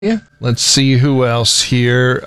Let's see who else here.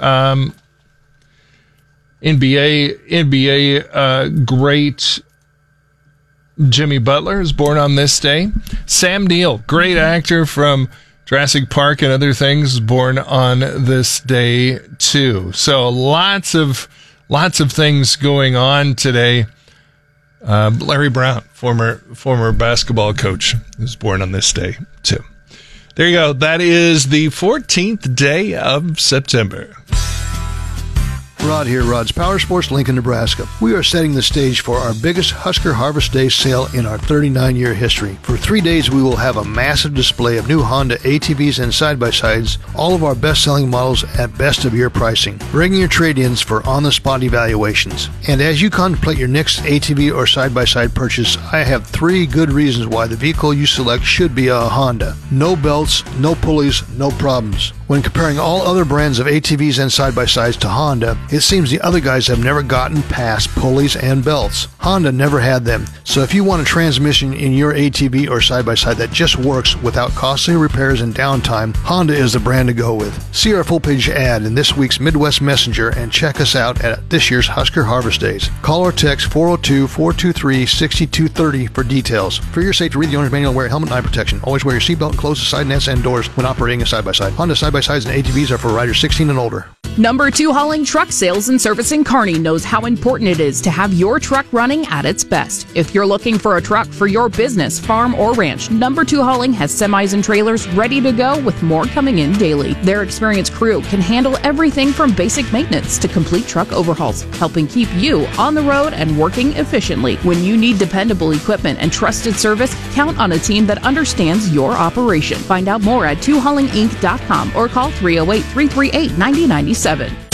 NBA great Jimmy Butler is born on this day. Sam Neill, great actor from Jurassic Park and other things, born on this day too. So lots of things going on today. Larry Brown, former basketball coach, was born on this day too. There you go. That is the 14th day of September. Rod here, Rod's Power Sports, Lincoln, Nebraska. We are setting the stage for our biggest Husker Harvest Day sale in our 39-year history. For 3 days, we will have a massive display of new Honda ATVs and side-by-sides, all of our best-selling models at best-of-year pricing. Bring your trade-ins for on-the-spot evaluations. And as you contemplate your next ATV or side-by-side purchase, I have 3 good reasons why the vehicle you select should be a Honda. No belts, no pulleys, no problems. When comparing all other brands of ATVs and side-by-sides to Honda, it seems the other guys have never gotten past pulleys and belts. Honda never had them, so if you want a transmission in your ATV or side-by-side that just works without costly repairs and downtime, Honda is the brand to go with. See our full-page ad in this week's Midwest Messenger and check us out at this year's Husker Harvest Days. Call or text 402-423-6230 for details. For your safety, read the owner's manual and wear a helmet and eye protection. Always wear your seatbelt and close the side nets and doors when operating a side-by-side. Honda side-by-sides and ATVs are for riders 16 and older. Number 2 Hauling Truck Sales and Service in Kearney knows how important it is to have your truck running at its best. If you're looking for a truck for your business, farm, or ranch, Number 2 Hauling has semis and trailers ready to go with more coming in daily. Their experienced crew can handle everything from basic maintenance to complete truck overhauls, helping keep you on the road and working efficiently. When you need dependable equipment and trusted service, count on a team that understands your operation. Find out more at 2haulinginc.com or call 308-338-9097.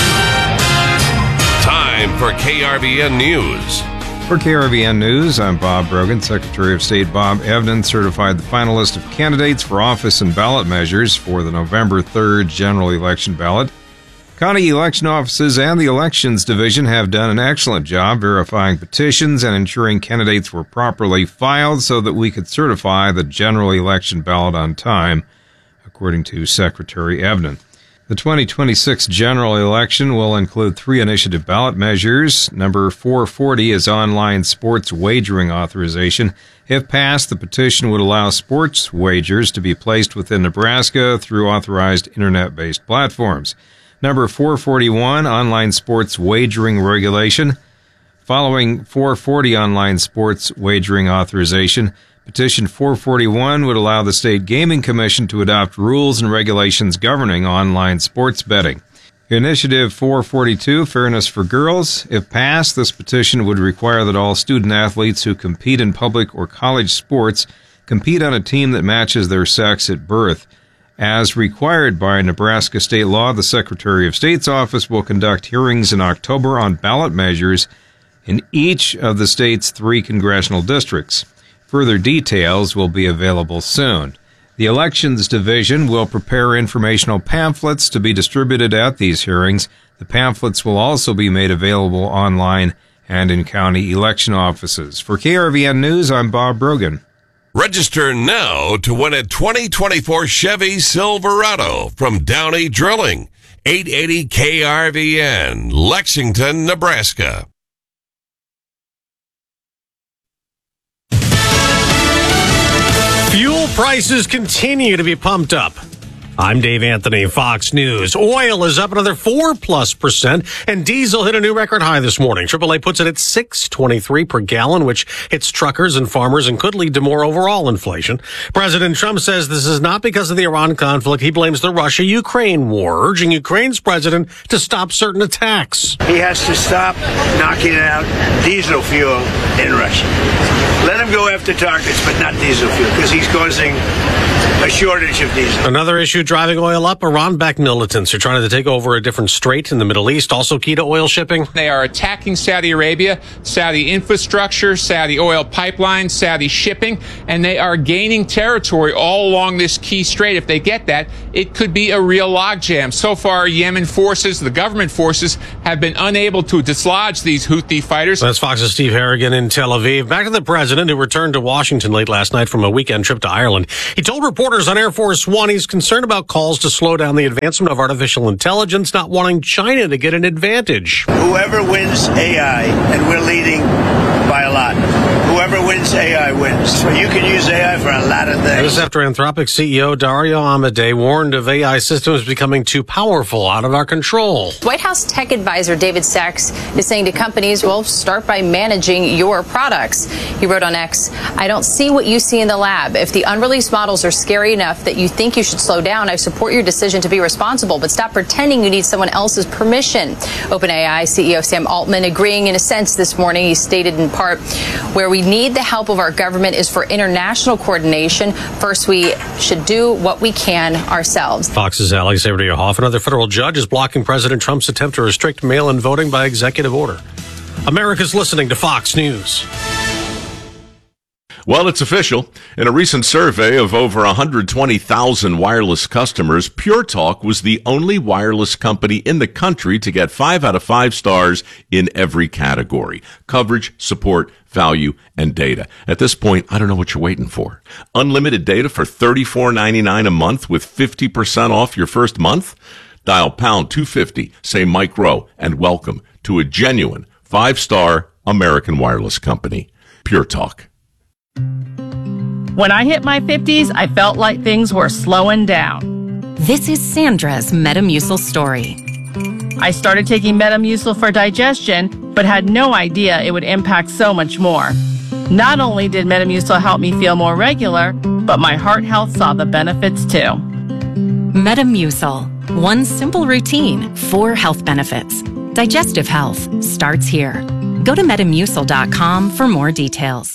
Time for KRVN News. For KRVN News, I'm Bob Brogan. Secretary of State Bob Evans certified the final list of candidates for office and ballot measures for the November 3rd general election ballot. County election offices and the Elections Division have done an excellent job verifying petitions and ensuring candidates were properly filed so that we could certify the general election ballot on time, according to Secretary Evans. The 2026 general election will include 3 initiative ballot measures. Number 440 is online sports wagering authorization. If passed, the petition would allow sports wagers to be placed within Nebraska through authorized internet-based platforms. Number 441, online sports wagering regulation. Following 440 online sports wagering authorization, Petition 441 would allow the State Gaming Commission to adopt rules and regulations governing online sports betting. Initiative 442, Fairness for Girls. If passed, this petition would require that all student athletes who compete in public or college sports compete on a team that matches their sex at birth. As required by Nebraska state law, the Secretary of State's office will conduct hearings in October on ballot measures in each of the state's 3 congressional districts. Further details will be available soon. The Elections Division will prepare informational pamphlets to be distributed at these hearings. The pamphlets will also be made available online and in county election offices. For KRVN News, I'm Bob Brogan. Register now to win a 2024 Chevy Silverado from Downey Drilling. 880 KRVN, Lexington, Nebraska. Fuel prices continue to be pumped up. I'm Dave Anthony, Fox News. Oil is up another 4+%, and diesel hit a new record high this morning. AAA puts it at $6.23 per gallon, which hits truckers and farmers and could lead to more overall inflation. President Trump says this is not because of the Iran conflict. He blames the Russia-Ukraine war, urging Ukraine's president to stop certain attacks. He has to stop knocking out diesel fuel in Russia. Let him go after targets, but not diesel fuel, because he's causing a shortage of diesel. Another issue driving oil up, Iran-backed militants are trying to take over a different strait in the Middle East, also key to oil shipping. They are attacking Saudi Arabia, Saudi infrastructure, Saudi oil pipelines, Saudi shipping, and they are gaining territory all along this key strait. If they get that, it could be a real logjam. So far, Yemen forces, the government forces, have been unable to dislodge these Houthi fighters. That's Fox's Steve Harrigan in Tel Aviv. Back to the president, who returned to Washington late last night from a weekend trip to Ireland. He told reporters on Air Force One he's concerned about about calls to slow down the advancement of artificial intelligence, not wanting China to get an advantage. Whoever wins AI, and we're leading by a lot, whoever wins AI wins. So you can use AI for a lot of things. This after Anthropic CEO Dario Amodei warned of AI systems becoming too powerful, out of our control. White House tech advisor David Sachs is saying to companies, well, start by managing your products. He wrote on X, I don't see what you see in the lab. If the unreleased models are scary enough that you think you should slow down, I support your decision to be responsible, but stop pretending you need someone else's permission. OpenAI CEO Sam Altman agreeing in a sense this morning. He stated in part, where we need the help of our government is for international coordination. First, we should do what we can ourselves. Fox's Alex Hoff. Another federal judge is blocking President Trump's attempt to restrict mail-in voting by executive order. America's listening to Fox News. Well, it's official. In a recent survey of over 120,000 wireless customers, Pure Talk was the only wireless company in the country to get 5 out of 5 stars in every category: coverage, support, value, and data. At this point, I don't know what you're waiting for. Unlimited data for $34.99 a month with 50% off your first month? Dial pound 250, say Mike Rowe, and welcome to a genuine 5-star American wireless company. Pure Talk. When I hit my 50s, I felt like things were slowing down. This is Sandra's Metamucil story. I started taking Metamucil for digestion, but had no idea it would impact so much more. Not only did Metamucil help me feel more regular, but my heart health saw the benefits too. Metamucil. One simple routine, 4 health benefits. Digestive health starts here. Go to Metamucil.com for more details.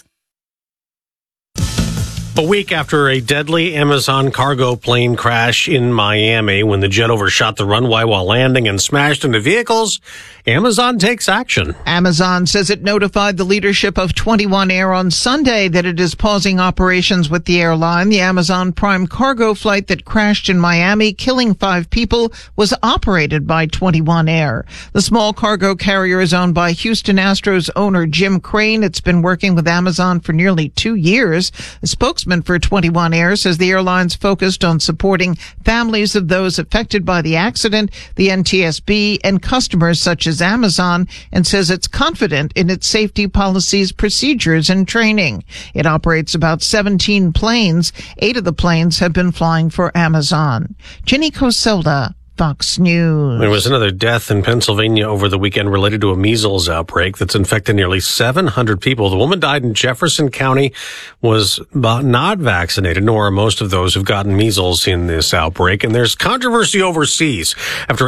A week after a deadly Amazon cargo plane crash in Miami, when the jet overshot the runway while landing and smashed into vehicles, Amazon takes action. Amazon says it notified the leadership of 21 Air on Sunday that it is pausing operations with the airline. The Amazon Prime cargo flight that crashed in Miami, killing 5 people, was operated by 21 Air. The small cargo carrier is owned by Houston Astros owner Jim Crane. It's been working with Amazon for nearly 2 years. A spokesman for 21 Air says the airline's focused on supporting families of those affected by the accident, the NTSB, and customers such as Amazon, and says it's confident in its safety policies, procedures, and training. It operates about 17 planes. 8 of the planes have been flying for Amazon. Jenny Coselda, Fox News. There was another death in Pennsylvania over the weekend related to a measles outbreak that's infected nearly 700 people. The woman died in Jefferson County, was not vaccinated, nor are most of those who've gotten measles in this outbreak. And there's controversy overseas after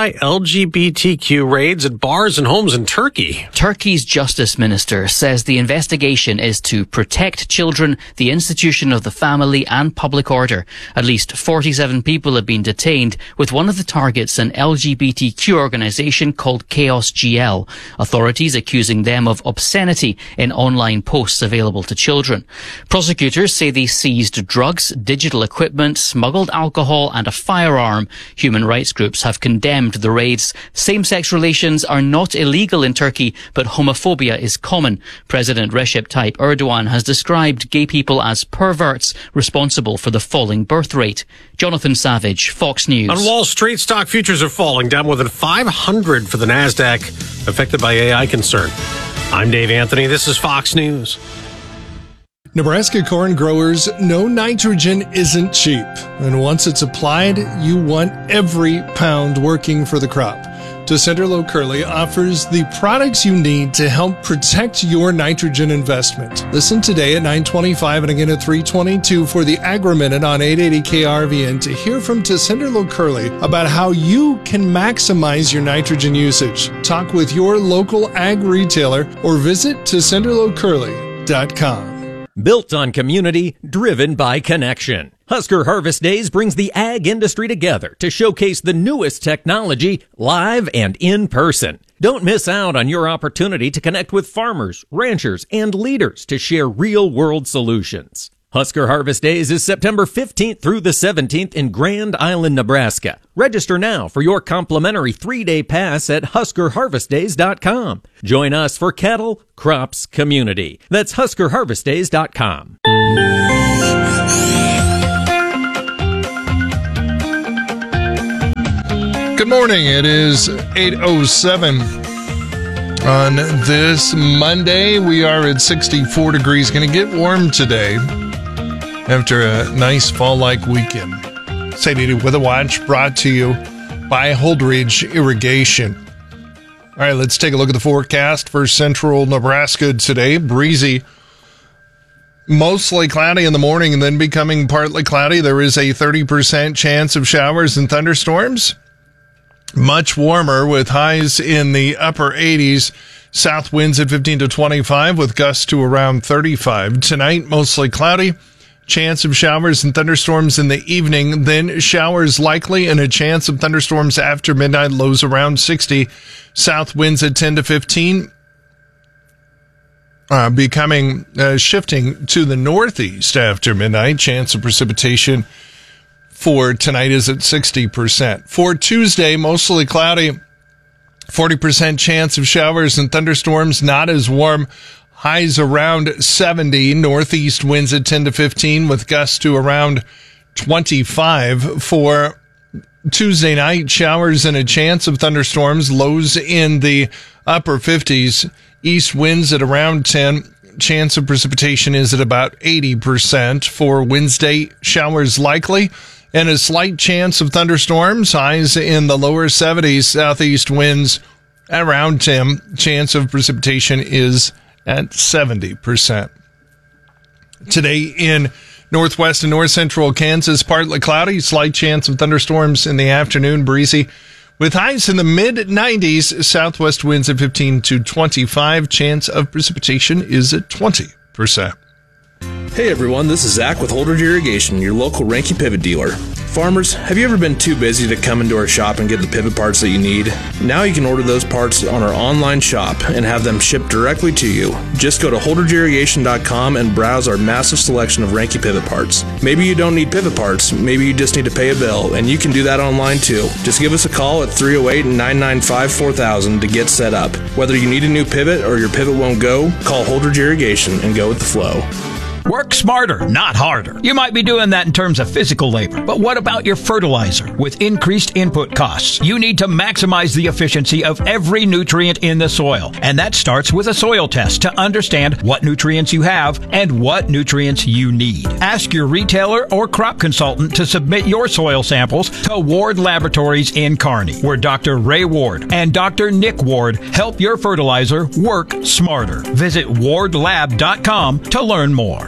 anti-LGBTQ raids at bars and homes in Turkey. Turkey's justice minister says the investigation is to protect children, the institution of the family, and public order. At least 47 people have been detained, with one of the targets an LGBTQ organization called Chaos GL. Authorities accusing them of obscenity in online posts available to children. Prosecutors say they seized drugs, digital equipment, smuggled alcohol, and a firearm. Human rights groups have condemned the raids. Same-sex relations are not illegal in Turkey, but homophobia is common. President Recep Tayyip Erdogan has described gay people as perverts responsible for the falling birth rate. Jonathan Savage, Fox News. On Wall Street, stock futures are falling, down more than 500 for the NASDAQ, affected by AI concern. I'm Dave Anthony. This is Fox News. Nebraska corn growers know nitrogen isn't cheap, and once it's applied, you want every pound working for the crop. Tessenderlo Curley offers the products you need to help protect your nitrogen investment. Listen today at 9:25 and again at 3:22 for the Agri-Minute on 880 KRVN to hear from Tessenderlo Curley about how you can maximize your nitrogen usage. Talk with your local ag retailer or visit TessenderloCurley.com. Built on community, driven by connection. Husker Harvest Days brings the ag industry together to showcase the newest technology live and in person. Don't miss out on your opportunity to connect with farmers, ranchers, and leaders to share real-world solutions. Husker Harvest Days is September 15th through the 17th in Grand Island, Nebraska. Register now for your complimentary 3-day pass at HuskerHarvestDays.com. Join us for cattle, crops, community. That's HuskerHarvestDays.com. Good morning. It is 8:07 on this Monday. We are at 64 degrees. Going to get warm today after a nice fall-like weekend. Sadie Weather Watch brought to you by Holdridge Irrigation. All right, let's take a look at the forecast for central Nebraska today. Breezy, mostly cloudy in the morning and then becoming partly cloudy. There is a 30% chance of showers and thunderstorms. Much warmer with highs in the upper 80s. South winds at 15 to 25 with gusts to around 35. Tonight, mostly cloudy. Chance of showers and thunderstorms in the evening. Then showers likely and a chance of thunderstorms after midnight. Lows around 60. South winds at 10 to 15. Shifting to the northeast after midnight. Chance of precipitation for tonight is at 60%. For Tuesday, mostly cloudy. 40% chance of showers and thunderstorms. Not as warm. Highs around 70. Northeast winds at 10 to 15 with gusts to around 25. For Tuesday night, showers and a chance of thunderstorms. Lows in the upper 50s. East winds at around 10. Chance of precipitation is at about 80%. For Wednesday, showers likely and a slight chance of thunderstorms. Highs in the lower 70s. Southeast winds at around 10. Chance of precipitation is at 70%. Today in northwest and north central Kansas, partly cloudy. Slight chance of thunderstorms in the afternoon. Breezy with highs in the mid-90s. Southwest winds at 15 to 25. Chance of precipitation is at 20%. Hey everyone, this is Zach with Holdridge Irrigation, your local Ranky Pivot dealer. Farmers, have you ever been too busy to come into our shop and get the pivot parts that you need? Now you can order those parts on our online shop and have them shipped directly to you. Just go to holdridgeirrigation.com and browse our massive selection of Ranky Pivot parts. Maybe you don't need pivot parts, maybe you just need to pay a bill, and you can do that online too. Just give us a call at 308-995-4000 to get set up. Whether you need a new pivot or your pivot won't go, call Holdridge Irrigation and go with the flow. Work smarter, not harder. You might be doing that in terms of physical labor, but what about your fertilizer? With increased input costs, you need to maximize the efficiency of every nutrient in the soil. And that starts with a soil test to understand what nutrients you have and what nutrients you need. Ask your retailer or crop consultant to submit your soil samples to Ward Laboratories in Kearney, where Dr. Ray Ward and Dr. Nick Ward help your fertilizer work smarter. Visit wardlab.com to learn more.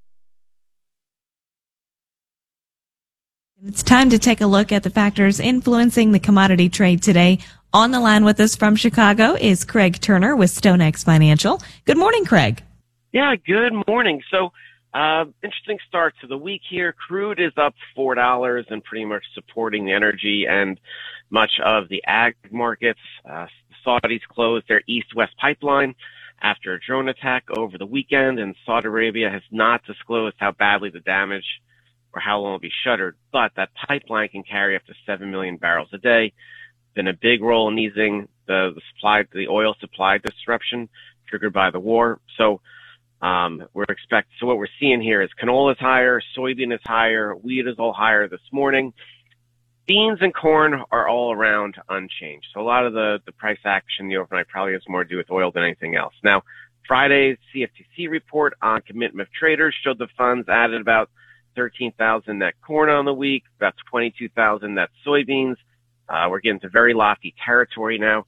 It's time to take a look at the factors influencing the commodity trade today. On the line with us from Chicago is Craig Turner with StoneX Financial. Good morning, Craig. Yeah, good morning. So, interesting start to the week here. Crude is up $4 and pretty much supporting the energy and much of the ag markets. Saudis closed their east-west pipeline after a drone attack over the weekend, and Saudi Arabia has not disclosed how badly the damage or how long it'll be shuttered, but that pipeline can carry up to 7 million barrels a day. Been a big role in easing the oil supply disruption triggered by the war. So, what we're seeing here is canola is higher, soybean is higher, wheat is all higher this morning. Beans and corn are all around unchanged. So a lot of the price action the overnight probably has more to do with oil than anything else. Now, Friday's CFTC report on commitment of traders showed the funds added about 13,000 net corn on the week, about 22,000 net soybeans. We're getting to very lofty territory now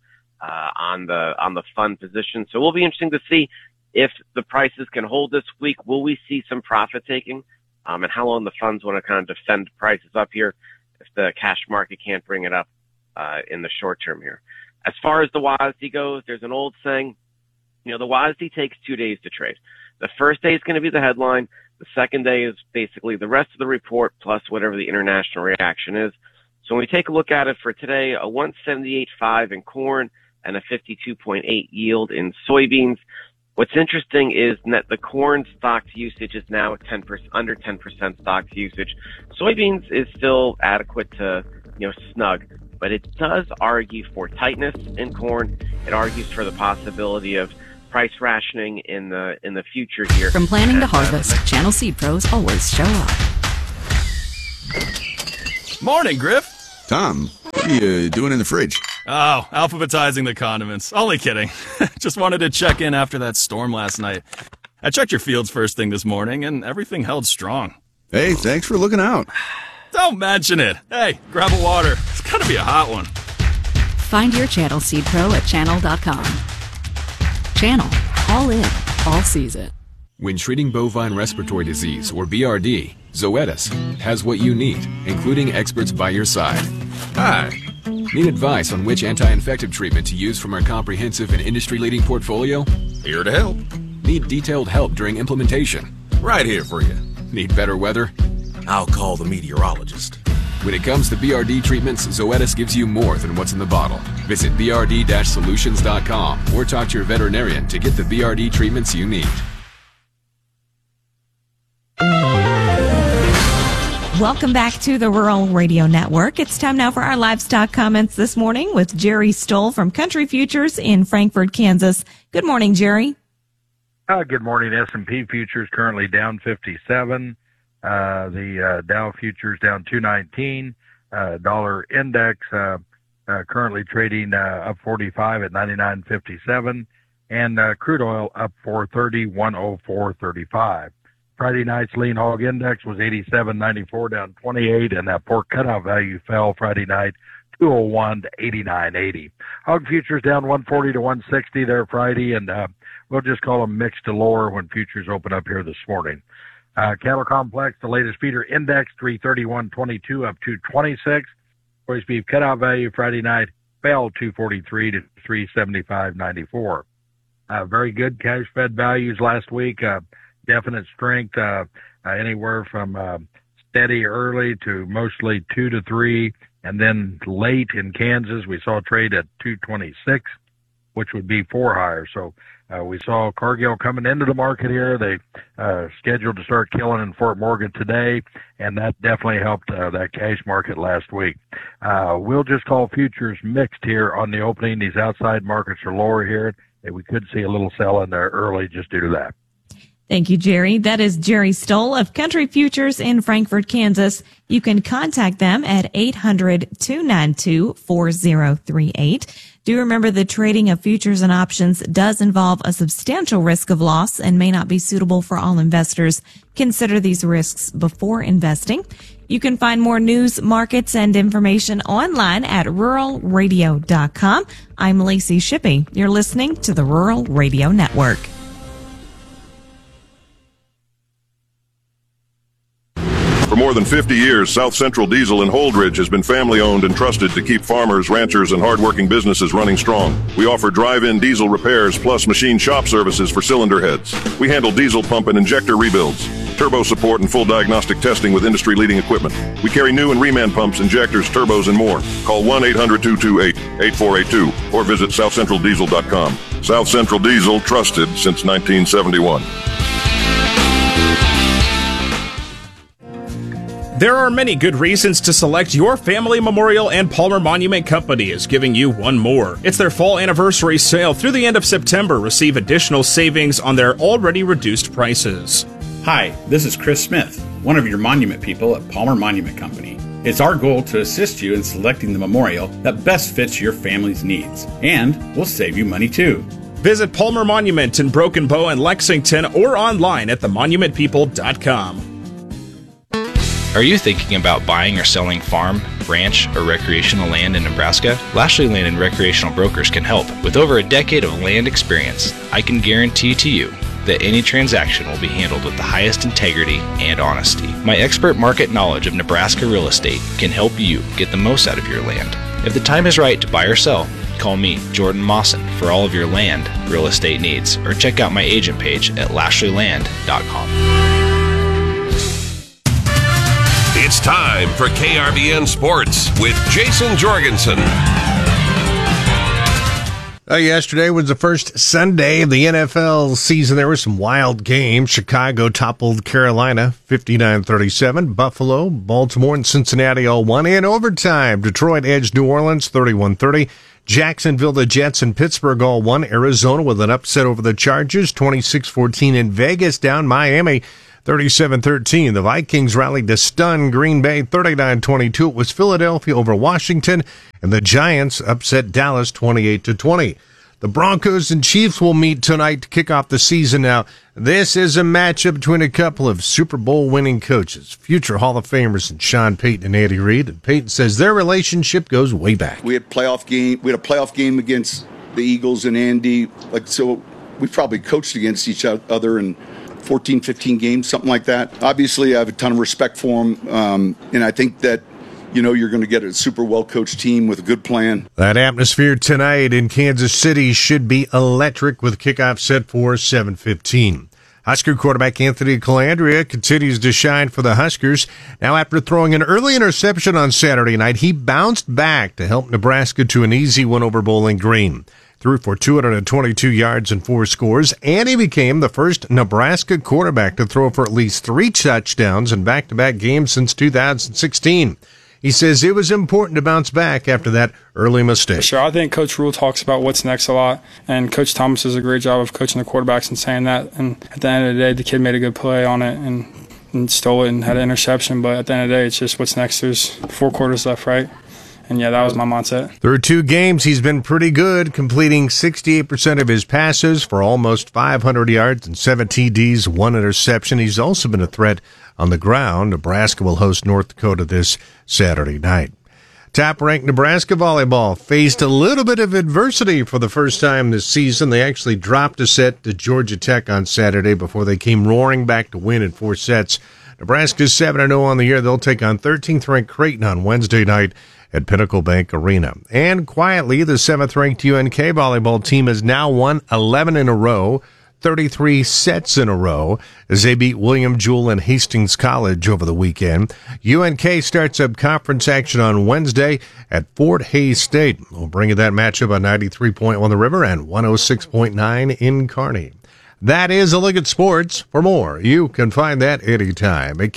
on the fund position. So it will be interesting to see if the prices can hold this week. Will we see some profit taking? And how long the funds want to kind of defend prices up here if the cash market can't bring it up in the short term here. As far as the WASDE goes, there's an old saying, the WASDE takes 2 days to trade. The first day is going to be the headline. The second day is basically the rest of the report plus whatever the international reaction is. So when we take a look at it for today, a 178.5 in corn and a 52.8 yield in soybeans. What's interesting is that the corn stocks usage is now at under 10% stocks usage. Soybeans is still adequate to, snug, but it does argue for tightness in corn. It argues for the possibility of price rationing in the future here. From planting to harvest, Channel Seed Pros always show up. Morning, Griff. Tom, What are you doing in the fridge? Oh, alphabetizing the condiments. Only kidding. Just wanted to check in after that storm last night. I checked your fields first thing this morning, and everything held strong. Hey, thanks for looking out. Don't mention it. Hey, grab a water. It's gotta be a hot one. Find your Channel Seed Pro at channel.com. Channel. All in. All season. When treating bovine respiratory disease, or BRD, Zoetis has what you need, including experts by your side. Hi. Need advice on which anti-infective treatment to use from our comprehensive and industry-leading portfolio? Here to help. Need detailed help during implementation? Right here for you. Need better weather? I'll call the meteorologist. When it comes to BRD treatments, Zoetis gives you more than what's in the bottle. Visit brd-solutions.com or talk to your veterinarian to get the BRD treatments you need. Welcome back to the Rural Radio Network. It's time now for our livestock comments this morning with Jerry Stoll from Country Futures in Frankfort, Kansas. Good morning, Jerry. Good morning. S&P futures currently down 57. The Dow futures down 219. Dollar index currently trading up 45 at 99.57, and crude oil up 430, 104.35. Friday night's lean hog index was 87.94, down 28, and that pork cutout value fell Friday night 201 to 89.80. Hog futures down 140 to 160 there Friday, and we'll just call them mixed to lower when futures open up here this morning. Cattle complex, the latest feeder index 331.22 up 226. Choice beef cutout value Friday night fell 243 to 375.94. Very good cash fed values last week. Definite strength, anywhere from steady early to mostly 2 to 3, and then late in Kansas we saw trade at 226, which would be 4 higher. So we saw Cargill coming into the market here. They scheduled to start killing in Fort Morgan today, and that definitely helped that cash market last week. We'll just call futures mixed here on the opening. These outside markets are lower here, and we could see a little sell in there early just due to that. Thank you, Jerry. That is Jerry Stoll of Country Futures in Frankfort, Kansas. You can contact them at 800-292-4038. Do remember the trading of futures and options does involve a substantial risk of loss and may not be suitable for all investors. Consider these risks before investing. You can find more news, markets, and information online at ruralradio.com. I'm Lacey Shippey. You're listening to the Rural Radio Network. For more than 50 years, South Central Diesel in Holdridge has been family-owned and trusted to keep farmers, ranchers, and hardworking businesses running strong. We offer drive-in diesel repairs plus machine shop services for cylinder heads. We handle diesel pump and injector rebuilds, turbo support, and full diagnostic testing with industry-leading equipment. We carry new and reman pumps, injectors, turbos, and more. Call 1-800-228-8482 or visit southcentraldiesel.com. South Central Diesel, trusted since 1971. There are many good reasons to select your Family Memorial, and Palmer Monument Company is giving you one more. It's their fall anniversary sale through the end of September. Receive additional savings on their already reduced prices. Hi, this is Chris Smith, one of your monument people at Palmer Monument Company. It's our goal to assist you in selecting the memorial that best fits your family's needs, and we'll save you money too. Visit Palmer Monument in Broken Bow and Lexington or online at themonumentpeople.com. Are you thinking about buying or selling farm, ranch, or recreational land in Nebraska? Lashley Land and Recreational Brokers can help. With over a decade of land experience, I can guarantee to you that any transaction will be handled with the highest integrity and honesty. My expert market knowledge of Nebraska real estate can help you get the most out of your land. If the time is right to buy or sell, call me, Jordan Mawson, for all of your land real estate needs, or check out my agent page at lashleyland.com. It's time for KRVN Sports with Jason Jorgensen. Yesterday was the first Sunday of the NFL season. There were some wild games. Chicago toppled Carolina 59-37. Buffalo, Baltimore, and Cincinnati all won in overtime. Detroit edged New Orleans 31-30. Jacksonville, the Jets, and Pittsburgh all won. Arizona with an upset over the Chargers 26-14. In Vegas down Miami. 37-13. The Vikings rallied to stun Green Bay 39-22. It was Philadelphia over Washington, and the Giants upset Dallas 28-20. The Broncos and Chiefs will meet tonight to kick off the season. Now, this is a matchup between a couple of Super Bowl winning coaches, future Hall of Famers, and Sean Payton and Andy Reid. And Payton says their relationship goes way back. We had a playoff game against the Eagles and Andy. So we probably coached against each other in 14, 15 games, something like that. Obviously, I have a ton of respect for him, and I think that you're going to get a super well-coached team with a good plan. That atmosphere tonight in Kansas City should be electric with kickoff set for 7:15. Husker quarterback Anthony Calandria continues to shine for the Huskers. Now, after throwing an early interception on Saturday night, he bounced back to help Nebraska to an easy win over Bowling Green. Threw for 222 yards and 4 scores, and he became the first Nebraska quarterback to throw for at least 3 touchdowns in back-to-back games since 2016. He says it was important to bounce back after that early mistake. Sure, I think Coach Rule talks about what's next a lot, and Coach Thomas does a great job of coaching the quarterbacks and saying that. And at the end of the day, the kid made a good play on it and stole it and had an interception. But at the end of the day, it's just what's next. There's 4 quarters left, right? And yeah, that was my mindset. Through 2 games, he's been pretty good, completing 68% of his passes for almost 500 yards and 7 TDs, 1 interception. He's also been a threat on the ground. Nebraska will host North Dakota this Saturday night. Top-ranked Nebraska volleyball faced a little bit of adversity for the first time this season. They actually dropped a set to Georgia Tech on Saturday before they came roaring back to win in 4 sets. Nebraska's 7-0 on the year. They'll take on 13th-ranked Creighton on Wednesday night at Pinnacle Bank Arena. And quietly, the 7th-ranked UNK volleyball team has now won 11 in a row, 33 sets in a row, as they beat William Jewell and Hastings College over the weekend. UNK starts up conference action on Wednesday at Fort Hays State. We'll bring you that matchup on 93.1 The River and 106.9 in Kearney. That is a look at sports. For more, you can find that anytime at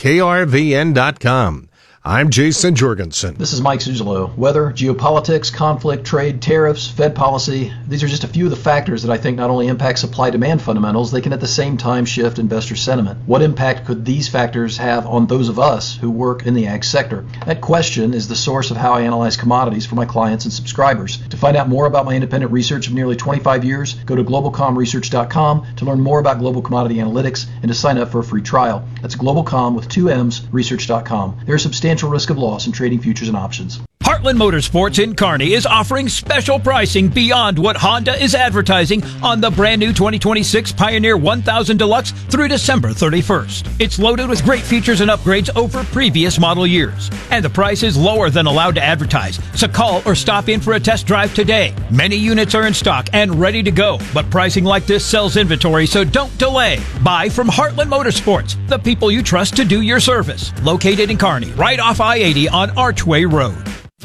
krvn.com. I'm Jason Jorgensen. This is Mike Zuzolo. Weather, geopolitics, conflict, trade, tariffs, Fed policy. These are just a few of the factors that I think not only impact supply-demand fundamentals, they can at the same time shift investor sentiment. What impact could these factors have on those of us who work in the ag sector? That question is the source of how I analyze commodities for my clients and subscribers. To find out more about my independent research of nearly 25 years, go to globalcomresearch.com to learn more about global commodity analytics and to sign up for a free trial. That's globalcom with 2 M's, research.com. There are substantial risk of loss in trading futures and options. Heartland Motorsports in Kearney is offering special pricing beyond what Honda is advertising on the brand new 2026 Pioneer 1000 Deluxe through December 31st. It's loaded with great features and upgrades over previous model years. And the price is lower than allowed to advertise. So call or stop in for a test drive today. Many units are in stock and ready to go, but pricing like this sells inventory, so don't delay. Buy from Heartland Motorsports, the people you trust to do your service. Located in Kearney, right off I-80 on Archway Road.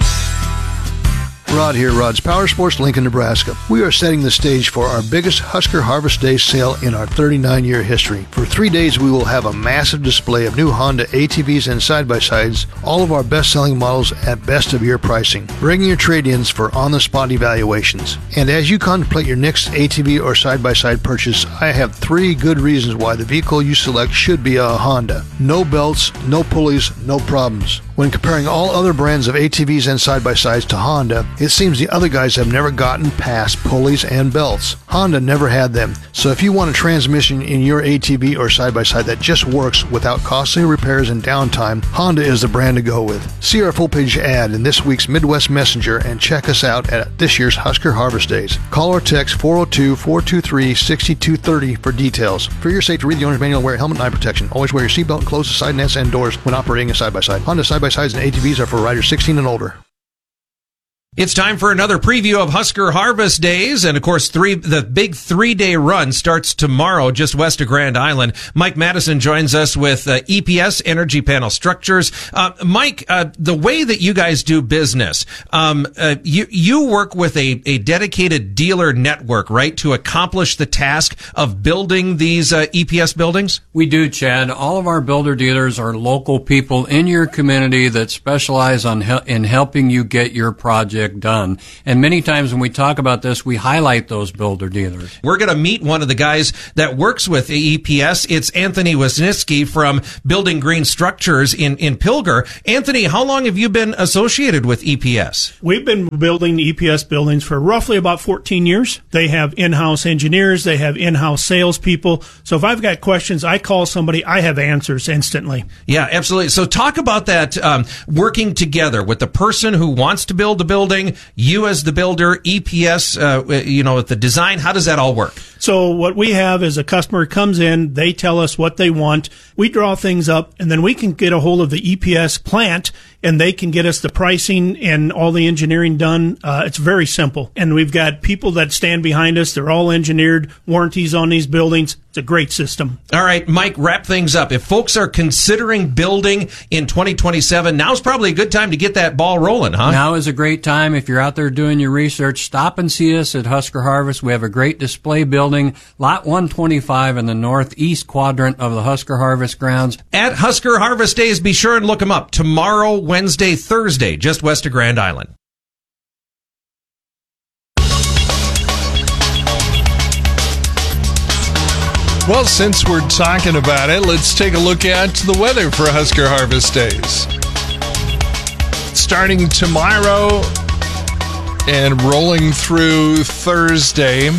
Rod here, Rod's Power Sports, Lincoln, Nebraska. We are setting the stage for our biggest Husker Harvest Day sale in our 39-year history. For 3 days, we will have a massive display of new Honda ATVs and side-by-sides, all of our best-selling models at best-of-year pricing. Bring your trade-ins for on-the-spot evaluations. And as you contemplate your next ATV or side-by-side purchase, I have 3 good reasons why the vehicle you select should be a Honda. No belts, no pulleys, no problems. When comparing all other brands of ATVs and side-by-sides to Honda, it seems the other guys have never gotten past pulleys and belts. Honda never had them, so if you want a transmission in your ATV or side-by-side that just works without costly repairs and downtime, Honda is the brand to go with. See our full-page ad in this week's Midwest Messenger and check us out at this year's Husker Harvest Days. Call or text 402-423-6230 for details. For your safety, read the owner's manual and wear a helmet and eye protection. Always wear your seatbelt and close the side nets and doors when operating a side-by-side. Honda side-by-sides and ATVs are for riders 16 and older. It's time for another preview of Husker Harvest Days, and of course, the big 3-day run starts tomorrow just west of Grand Island. Mike Madison joins us with EPS, Energy Panel Structures. Mike, the way that you guys do business, you work with a dedicated dealer network, right, to accomplish the task of building these EPS buildings? We do, Chad. All of our builder dealers are local people in your community that specialize in helping you get your project project done. And many times when we talk about this, we highlight those builder dealers. We're going to meet one of the guys that works with EPS. It's Anthony Wisniewski from Building Green Structures in Pilger. Anthony, how long have you been associated with EPS? We've been building EPS buildings for roughly about 14 years. They have in-house engineers. They have in-house salespeople. So if I've got questions, I call somebody, I have answers instantly. Yeah, absolutely. So talk about that, working together with the person who wants to build the building, you as the builder, EPS, the design. How does that all work? So what we have is a customer comes in, they tell us what they want, we draw things up, and then we can get a hold of the EPS plant, and they can get us the pricing and all the engineering done. It's very simple. And we've got people that stand behind us. They're all engineered, warranties on these buildings. It's a great system. All right, Mike, wrap things up. If folks are considering building in 2027, now's probably a good time to get that ball rolling, huh? Now is a great time. If you're out there doing your research, stop and see us at Husker Harvest. We have a great display building, lot 125 in the northeast quadrant of the Husker Harvest grounds. At Husker Harvest Days, be sure and look them up. Tomorrow, Wednesday, Thursday, just west of Grand Island. Well, since we're talking about it, let's take a look at the weather for Husker Harvest Days. Starting tomorrow and rolling through Thursday.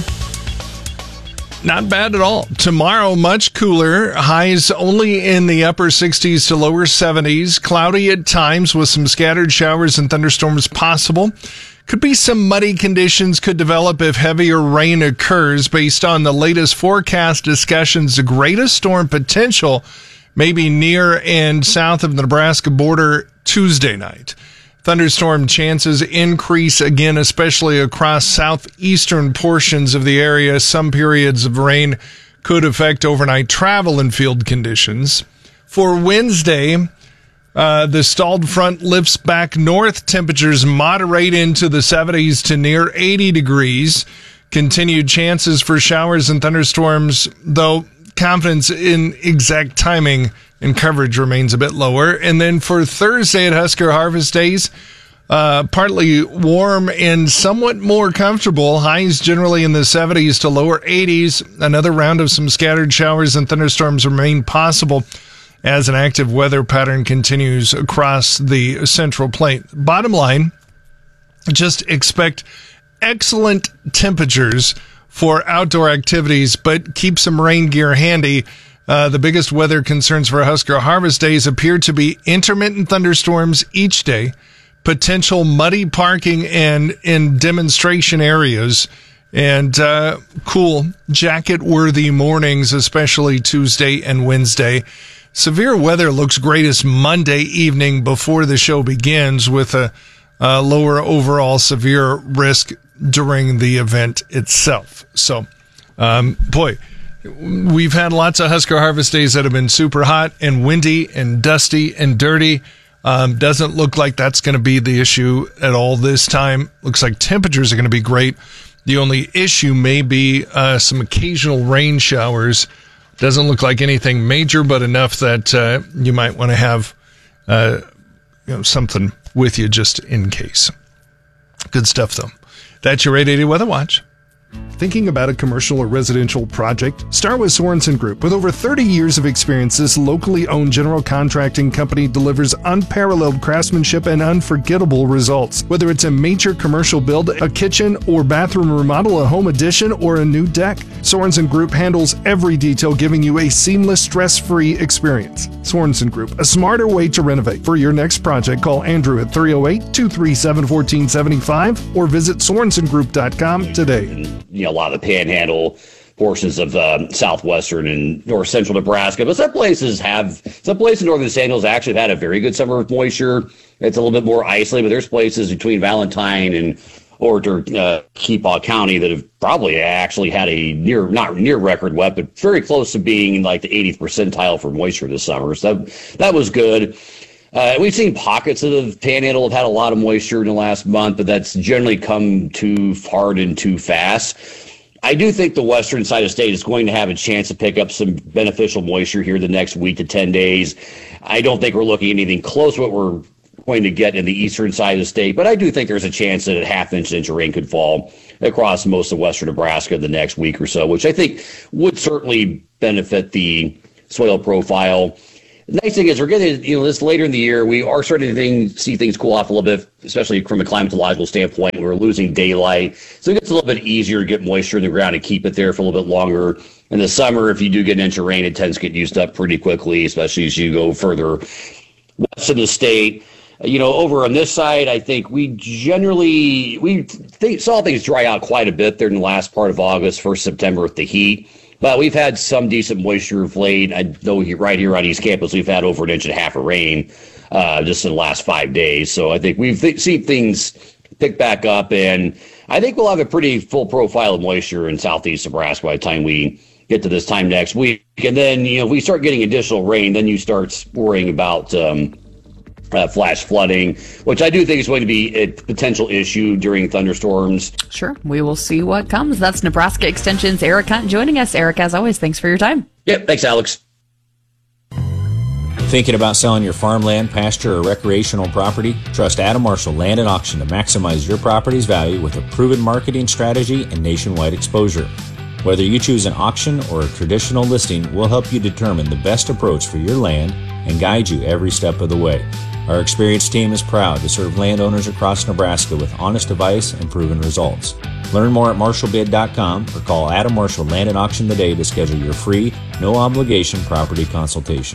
Not bad at all. Tomorrow, much cooler. Highs only in the upper 60s to lower 70s. Cloudy at times with some scattered showers and thunderstorms possible. Could be some muddy conditions could develop if heavier rain occurs. Based on the latest forecast discussions, the greatest storm potential may be near and south of the Nebraska border Tuesday night. Thunderstorm chances increase again, especially across southeastern portions of the area. Some periods of rain could affect overnight travel and field conditions. For Wednesday, the stalled front lifts back north. Temperatures moderate into the 70s to near 80 degrees. Continued chances for showers and thunderstorms, though confidence in exact timing and coverage remains a bit lower. And then for Thursday at Husker Harvest Days, partly warm and somewhat more comfortable. Highs generally in the 70s to lower 80s. Another round of some scattered showers and thunderstorms remain possible as an active weather pattern continues across the Central Plain. Bottom line, just expect excellent temperatures for outdoor activities, but keep some rain gear handy. The biggest weather concerns for Husker Harvest Days appear to be intermittent thunderstorms each day, potential muddy parking and in demonstration areas, and cool jacket-worthy mornings, especially Tuesday and Wednesday. Severe weather looks greatest Monday evening before the show begins, with a lower overall severe risk during the event itself. So, boy, we've had lots of Husker Harvest Days that have been super hot and windy and dusty and dirty. Doesn't look like that's going to be the issue at all this time. Looks like temperatures are going to be great. The only issue may be some occasional rain showers. Doesn't look like anything major, but enough that you might want to have something with you just in case. Good stuff, though. That's your 880 Weather Watch. Thinking about a commercial or residential project? Start with Sorensen Group. With over 30 years of experience, this locally owned general contracting company delivers unparalleled craftsmanship and unforgettable results. Whether it's a major commercial build, a kitchen or bathroom remodel, a home addition, or a new deck, Sorensen Group handles every detail, giving you a seamless, stress-free experience. Sorensen Group, a smarter way to renovate. For your next project, call Andrew at 308-237-1475 or visit SorensenGroup.com today. A lot of the panhandle portions of southwestern and north central Nebraska, but some places in northern San Diego actually have had a very good summer with moisture. It's a little bit more isolated, but there's places between Valentine and Keepaw County that have probably actually had a not near record wet, but very close to being like the 80th percentile for moisture this summer. So that was good. We've seen pockets of the panhandle have had a lot of moisture in the last month, but that's generally come too hard and too fast. I do think the western side of the state is going to have a chance to pick up some beneficial moisture here the next week to 10 days. I don't think we're looking at anything close to what going to get in the eastern side of the state, but I do think there's a chance that a half-inch of rain could fall across most of western Nebraska the next week or so, which I think would certainly benefit the soil profile. The nice thing is we're getting, this later in the year, we are starting to see things cool off a little bit, especially from a climatological standpoint. We're losing daylight, so it gets a little bit easier to get moisture in the ground and keep it there for a little bit longer. In the summer, if you do get an inch of rain, it tends to get used up pretty quickly, especially as you go further west in the state. Over on this side, I think we saw things dry out quite a bit there in the last part of August, 1st September with the heat. But we've had some decent moisture of late. I know right here on East Campus, we've had over 1.5 inches of rain just in the last 5 days. So I think we've seen things pick back up, and I think we'll have a pretty full profile of moisture in southeast Nebraska by the time we get to this time next week. And then, if we start getting additional rain, then you start worrying about flash flooding, which I do think is going to be a potential issue during thunderstorms. Sure. We will see what comes. That's Nebraska Extension's Eric Hunt joining us. Eric, as always, thanks for your time. Yep. Thanks, Alex. Thinking about selling your farmland, pasture, or recreational property? Trust Adam Marshall Land and Auction to maximize your property's value with a proven marketing strategy and nationwide exposure. Whether you choose an auction or a traditional listing, we'll help you determine the best approach for your land and guide you every step of the way. Our experienced team is proud to serve landowners across Nebraska with honest advice and proven results. Learn more at marshallbid.com or call Adam Marshall Land and Auction today to schedule your free, no-obligation property consultation.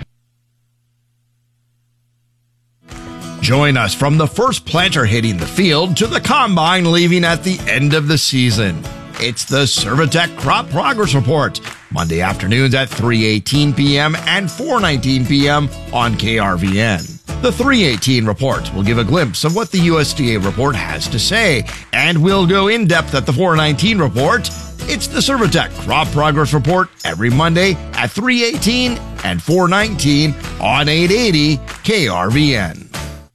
Join us from the first planter hitting the field to the combine leaving at the end of the season. It's the Servitech Crop Progress Report, Monday afternoons at 3:18 p.m. and 4:19 p.m. on KRVN. The 3:18 report will give a glimpse of what the USDA report has to say, and we'll go in depth at the 4:19 report. It's the Servitech Crop Progress Report every Monday at 3:18 and 4:19 on 880 KRVN.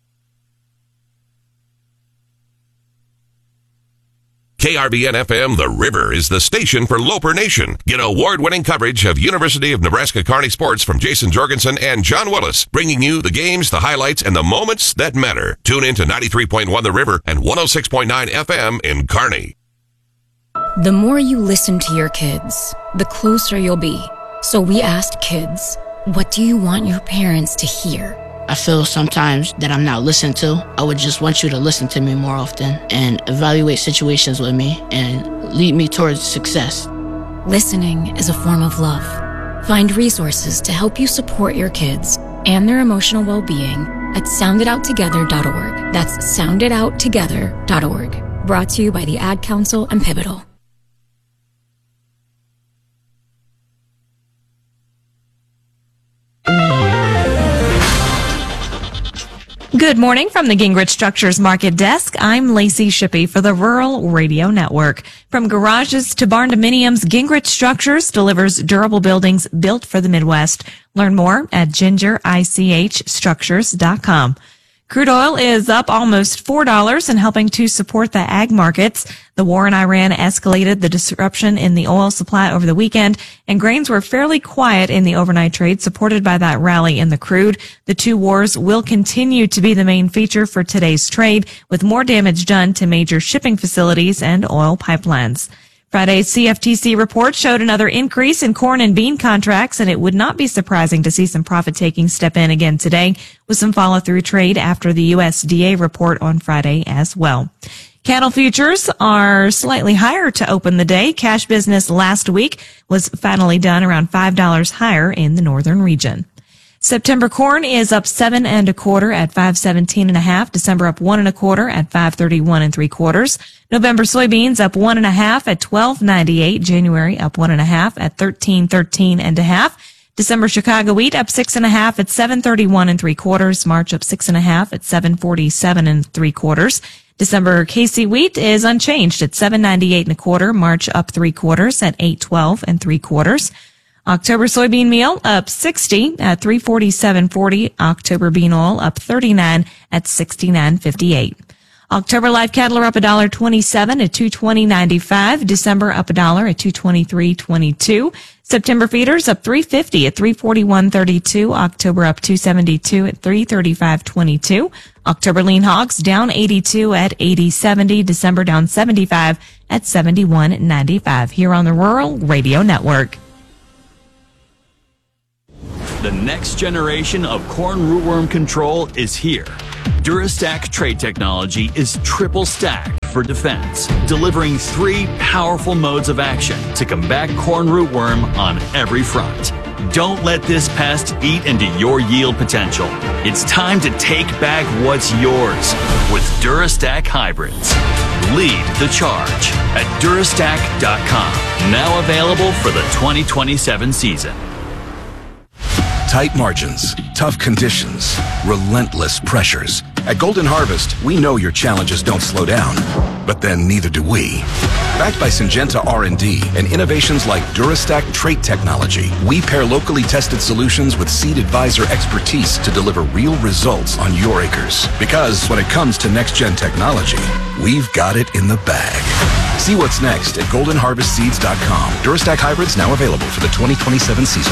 KRVN-FM The River is the station for Loper Nation. Get award-winning coverage of University of Nebraska Kearney sports from Jason Jorgensen and John Willis, bringing you the games, the highlights, and the moments that matter. Tune in to 93.1 The River and 106.9 FM in Kearney. The more you listen to your kids, the closer you'll be. So we asked kids, what do you want your parents to hear? I feel sometimes that I'm not listened to. I would just want you to listen to me more often and evaluate situations with me and lead me towards success. Listening is a form of love. Find resources to help you support your kids and their emotional well-being at sounditouttogether.org. That's sounditouttogether.org. Brought to you by the Ad Council and Pivotal. Good morning from the Gingrich Structures Market Desk. I'm Lacey Shippey for the Rural Radio Network. From garages to barn dominiums, Gingrich Structures delivers durable buildings built for the Midwest. Learn more at gingerichstructures.com. Crude oil is up almost $4 and helping to support the ag markets. The war in Iran escalated the disruption in the oil supply over the weekend, and grains were fairly quiet in the overnight trade, supported by that rally in the crude. The two wars will continue to be the main feature for today's trade, with more damage done to major shipping facilities and oil pipelines. Friday's CFTC report showed another increase in corn and bean contracts, and it would not be surprising to see some profit-taking step in again today with some follow-through trade after the USDA report on Friday as well. Cattle futures are slightly higher to open the day. Cash business last week was finally done around $5 higher in the northern region. September corn is up 7 1/4 at 517.5. December up 1 1/4 at 531 3/4. November soybeans up 1 1/2 at 12.98. January up 1 1/2 at 1313 1/2. December Chicago wheat up 6 1/2 at 731 3/4. March up 6 1/2 at 747 3/4. December KC wheat is unchanged at 798 1/4. March up 3/4 at 812 3/4. October soybean meal up 60 at 347.40. October bean oil up 39 at 69.58. October live cattle are up $1.27 at $220.95. December up $1 at $223.22. September feeders up $3.50 at $341.32. October up $2.72 at $335.22. October lean hogs down $82 at $80.70. December down $75 at $71.95. Here on the Rural Radio Network. The next generation of corn rootworm control is here. Durastack trait technology is triple stacked for defense, delivering 3 powerful modes of action to combat corn rootworm on every front. Don't let this pest eat into your yield potential. It's time to take back what's yours with Durastack hybrids. Lead the charge at Durastack.com. Now available for the 2027 season. Tight margins, tough conditions, relentless pressures. At Golden Harvest, we know your challenges don't slow down, but then neither do we. Backed by Syngenta R&D and innovations like Durastack trait technology, we pair locally tested solutions with Seed Advisor expertise to deliver real results on your acres. Because when it comes to next-gen technology, we've got it in the bag. See what's next at goldenharvestseeds.com. Durastack hybrids now available for the 2027 season.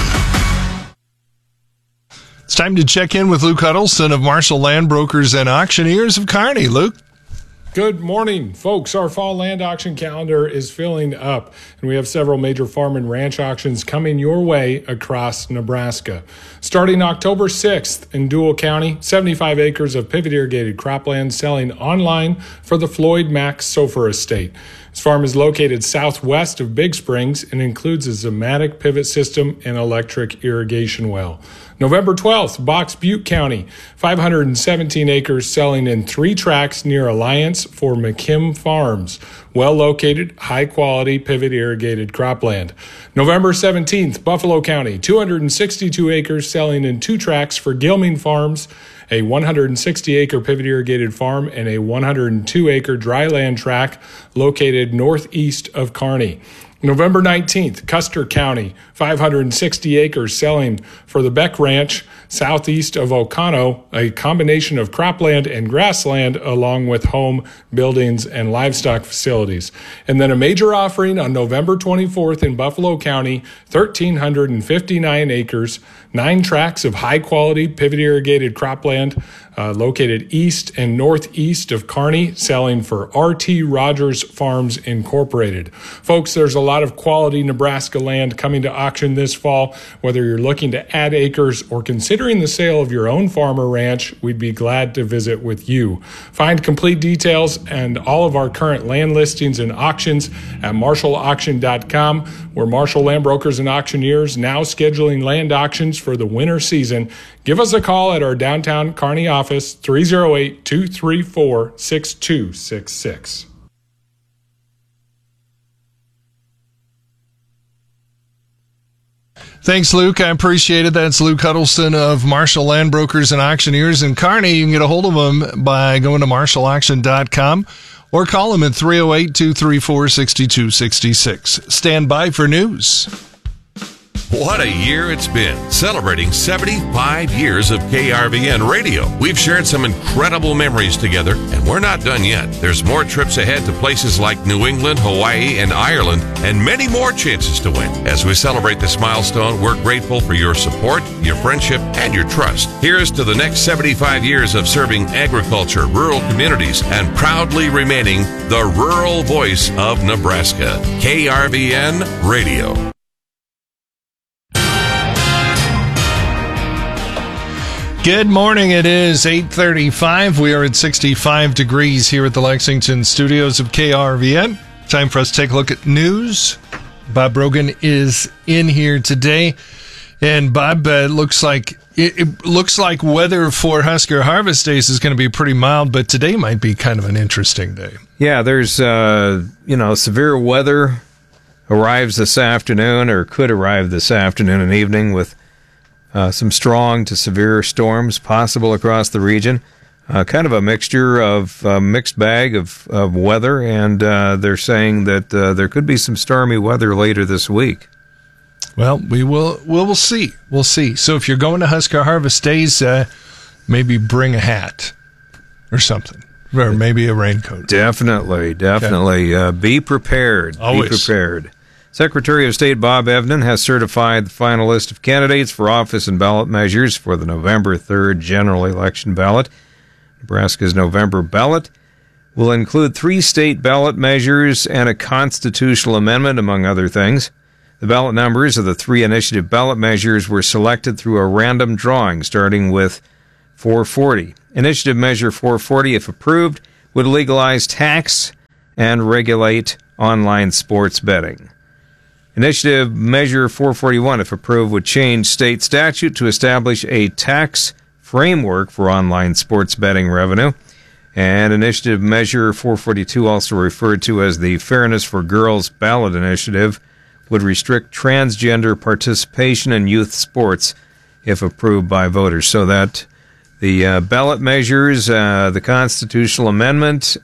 It's time to check in with Luke Huddleston of Marshall Land Brokers and Auctioneers of Kearney. Luke? Good morning, folks. Our fall land auction calendar is filling up, and we have several major farm and ranch auctions coming your way across Nebraska. Starting October 6th in Dual County, 75 acres of pivot irrigated cropland selling online for the Floyd Mack Sofer Estate. This farm is located southwest of Big Springs and includes a Zematic pivot system and electric irrigation well. November 12th, Box Butte County, 517 acres selling in 3 tracts near Alliance for McKim Farms. Well-located, high-quality pivot irrigated cropland. November 17th, Buffalo County, 262 acres selling in 2 tracts for Gilming Farms, a 160-acre pivot irrigated farm, and a 102-acre dryland tract located northeast of Kearney. November 19th, Custer County, 560 acres selling for the Beck Ranch, southeast of Ocano, a combination of cropland and grassland along with home, buildings, and livestock facilities. And then a major offering on November 24th in Buffalo County, 1,359 acres, 9 tracts of high-quality pivot irrigated cropland located east and northeast of Kearney, selling for R.T. Rogers Farms Incorporated. Folks, there's a lot of quality Nebraska land coming to auction this fall. Whether you're looking to add acres or considering the sale of your own farm or ranch, we'd be glad to visit with you. Find complete details and all of our current land listings and auctions at marshallauction.com. We're Marshall Land Brokers and Auctioneers, now scheduling land auctions for the winter season. Give us a call at our downtown Kearney office, 308-234-6266. Thanks, Luke. I appreciate it. That's Luke Huddleston of Marshall Land Brokers and Auctioneers in Kearney. You can get a hold of him by going to marshallauction.com or call him at 308-234-6266. Stand by for news. What a year it's been, celebrating 75 years of KRVN radio. We've shared some incredible memories together, and we're not done yet. There's more trips ahead to places like New England, Hawaii, and Ireland, and many more chances to win. As we celebrate this milestone, we're grateful for your support, your friendship, and your trust. Here's to the next 75 years of serving agriculture, rural communities, and proudly remaining the rural voice of Nebraska. KRVN Radio. Good morning. It is 8:35. We are at 65 degrees here at the Lexington studios of KRVN. Time for us to take a look at news. Bob Brogan is in here today. And Bob, it looks like weather for Husker Harvest Days is going to be pretty mild, but today might be kind of an interesting day. Yeah, there's severe weather arrives this afternoon, or could arrive this afternoon and evening, with some strong to severe storms possible across the region. Kind of a mixture of mixed bag of weather, and they're saying that there could be some stormy weather later this week. Well, we'll see. We'll see. So if you're going to Husker Harvest Days, maybe bring a hat or something. Or maybe a raincoat. Definitely. Be prepared. Always. Be prepared. Secretary of State Bob Evnen has certified the final list of candidates for office and ballot measures for the November 3rd general election ballot. Nebraska's November ballot will include 3 state ballot measures and a constitutional amendment, among other things. The ballot numbers of the 3 initiative ballot measures were selected through a random drawing, starting with 440. Initiative Measure 440, if approved, would legalize tax and regulate online sports betting. Initiative Measure 441, if approved, would change state statute to establish a tax framework for online sports betting revenue. And Initiative Measure 442, also referred to as the Fairness for Girls Ballot Initiative, would restrict transgender participation in youth sports if approved by voters. So that the ballot measures, the constitutional amendment,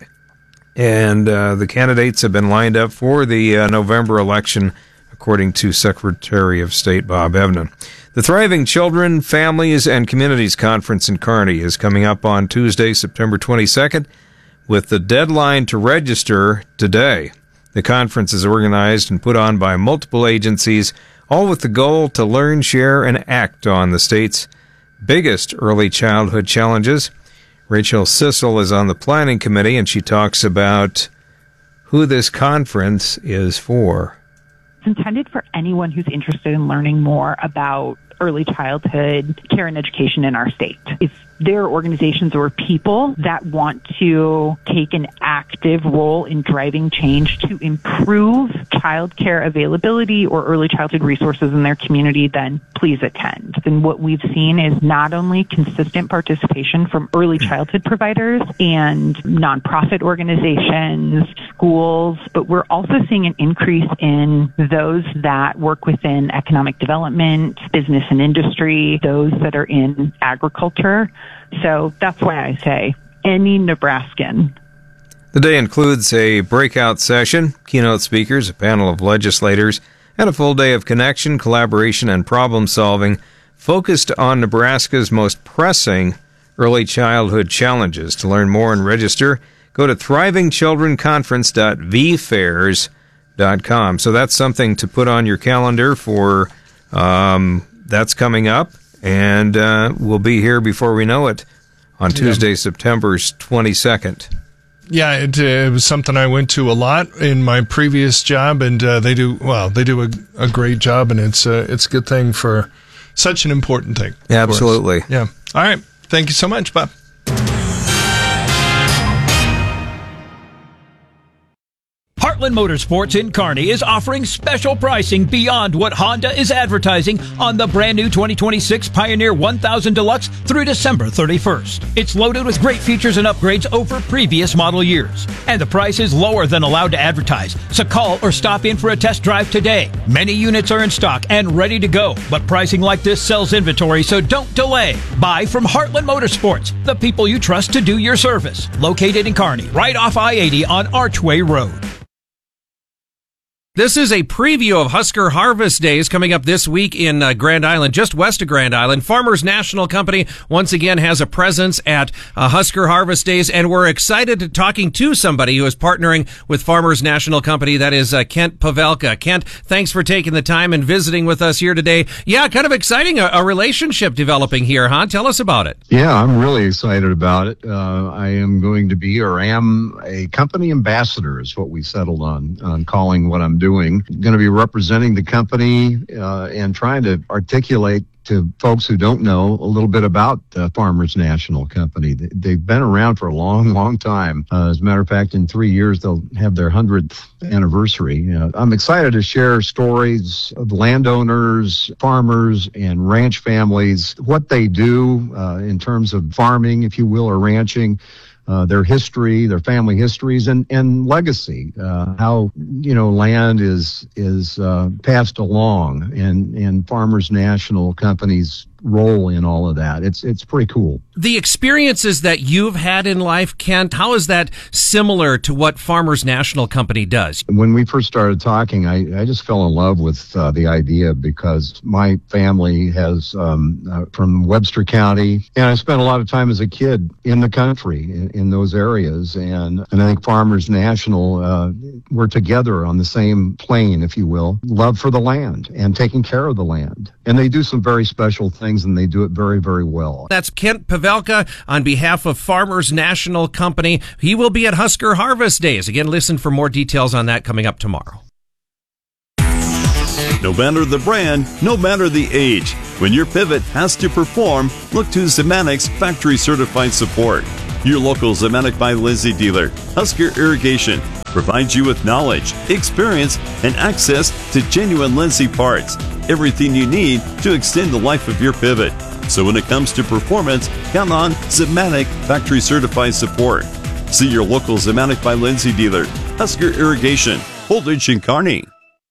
and the candidates have been lined up for the November election, according to Secretary of State Bob Evnen. The Thriving Children, Families, and Communities Conference in Kearney is coming up on Tuesday, September 22nd, with the deadline to register today. The conference is organized and put on by multiple agencies, all with the goal to learn, share, and act on the state's biggest early childhood challenges. Rachel Sissel is on the planning committee, and she talks about who this conference is for. It's intended for anyone who's interested in learning more about early childhood care and education in our state. If there are organizations or people that want to take an active role in driving change to improve child care availability or early childhood resources in their community, then please attend. And what we've seen is not only consistent participation from early childhood providers and nonprofit organizations, schools, but we're also seeing an increase in those that work within economic development, business and industry, those that are in agriculture. So that's why I say any Nebraskan. The day includes a breakout session, keynote speakers, a panel of legislators, and a full day of connection, collaboration, and problem solving focused on Nebraska's most pressing early childhood challenges. To learn more and register, go to thrivingchildrenconference.vfairs.com. So that's something to put on your calendar for, that's coming up. And we'll be here before we know it on Tuesday, September 22nd. Yeah, it was something I went to a lot in my previous job, and they do a great job, and it's a good thing for such an important thing. Absolutely. Yeah. All right. Thank you so much, Bob. Heartland Motorsports in Kearney is offering special pricing beyond what Honda is advertising on the brand new 2026 Pioneer 1000 Deluxe through December 31st. It's loaded with great features and upgrades over previous model years. And the price is lower than allowed to advertise, so call or stop in for a test drive today. Many units are in stock and ready to go, but pricing like this sells inventory, so don't delay. Buy from Heartland Motorsports, the people you trust to do your service. Located in Kearney, right off I-80 on Archway Road. This is a preview of Husker Harvest Days coming up this week in Grand Island, just west of Grand Island. Farmers National Company once again has a presence at Husker Harvest Days, and we're excited to talking to somebody who is partnering with Farmers National Company. That is Kent Pavelka. Kent, thanks for taking the time and visiting with us here today. Yeah, kind of exciting, a relationship developing here, huh? Tell us about it. Yeah, I'm really excited about it. I am going to be, or am, a company ambassador is what we settled on calling what I'm doing. Going to be representing the company and trying to articulate to folks who don't know a little bit about Farmers National Company. They've been around for a long, long time. As a matter of fact, in 3 years, they'll have their 100th anniversary. I'm excited to share stories of landowners, farmers, and ranch families, what they do in terms of farming, if you will, or ranching. Their history, their family histories, and legacy. How land is passed along, and Farmers National Company's role in all of that. It's pretty cool. The experiences that you've had in life, Kent, how is that similar to what Farmers National Company does? When we first started talking, I just fell in love with the idea because my family has from Webster County, and I spent a lot of time as a kid in the country in those areas, and I think Farmers National, we're together on the same plane, if you will, love for the land and taking care of the land. And they do some very special things, and they do it very, very well. That's Kent Pavelka on behalf of Farmers National Company. He will be at Husker Harvest Days. Again, listen for more details on that coming up tomorrow. No matter the brand, no matter the age, when your pivot has to perform, look to Zemanic's factory certified support. Your local Zemanik by Lindsay dealer, Husker Irrigation, provides you with knowledge, experience, and access to genuine Lindsay parts. Everything you need to extend the life of your pivot. So when it comes to performance, count on Zemanik factory certified support. See your local Zemanik by Lindsay dealer, Husker Irrigation, Holdridge and Kearney.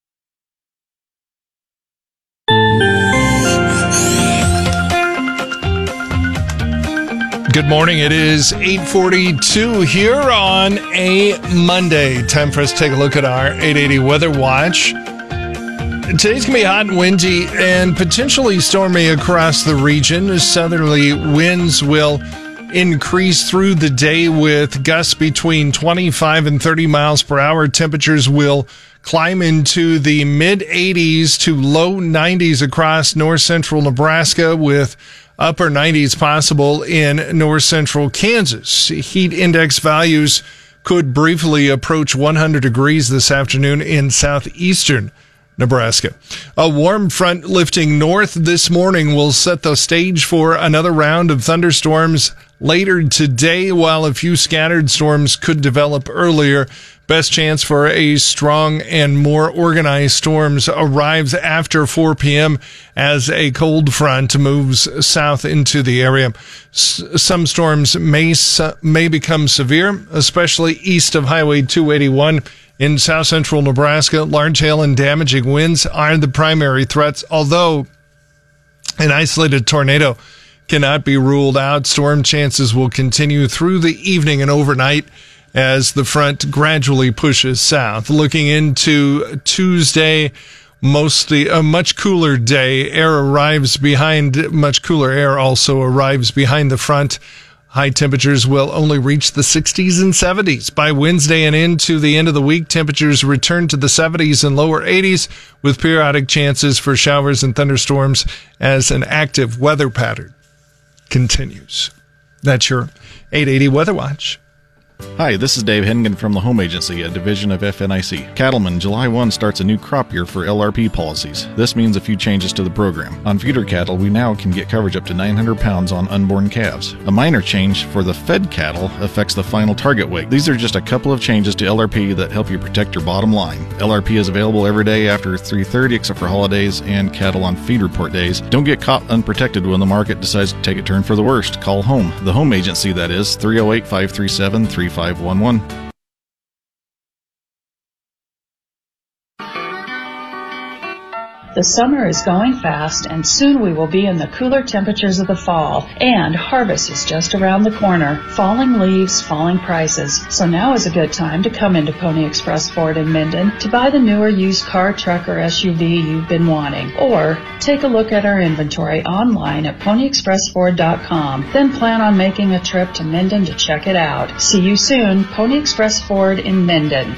Good morning. It is 8:42 here on a Monday. Time for us to take a look at our 880 Weather Watch. Today's going to be hot and windy and potentially stormy across the region. Southerly winds will increase through the day with gusts between 25 and 30 miles per hour. Temperatures will climb into the mid-80s to low 90s across north central Nebraska, with upper 90s possible in north central Kansas. Heat index values could briefly approach 100 degrees this afternoon in southeastern Nebraska. A warm front lifting north this morning will set the stage for another round of thunderstorms later today, while a few scattered storms could develop earlier. Best chance for a strong and more organized storms arrives after 4 p.m. as a cold front moves south into the area. Some storms may become severe, especially east of Highway 281. In south central Nebraska, large hail and damaging winds are the primary threats, although an isolated tornado cannot be ruled out. Storm chances will continue through the evening and overnight as the front gradually pushes south. Looking into Tuesday, mostly a much cooler day. Much cooler air also arrives behind the front. High temperatures will only reach the 60s and 70s. By Wednesday and into the end of the week, temperatures return to the 70s and lower 80s, with periodic chances for showers and thunderstorms as an active weather pattern continues. That's your 880 Weather Watch. Hi, this is Dave Hennigan from the Home Agency, a division of FNIC. Cattlemen, July 1 starts a new crop year for LRP policies. This means a few changes to the program. On feeder cattle, we now can get coverage up to 900 pounds on unborn calves. A minor change for the fed cattle affects the final target weight. These are just a couple of changes to LRP that help you protect your bottom line. LRP is available every day after 3:30 except for holidays and cattle on feed report days. Don't get caught unprotected when the market decides to take a turn for the worst. Call home. The Home Agency, that is, 308-537-3511. The summer is going fast, and soon we will be in the cooler temperatures of the fall, and harvest is just around the corner. Falling leaves, falling prices. So now is a good time to come into Pony Express Ford in Minden to buy the newer used car, truck, or SUV you've been wanting. Or take a look at our inventory online at ponyexpressford.com. Then plan on making a trip to Minden to check it out. See you soon, Pony Express Ford in Minden.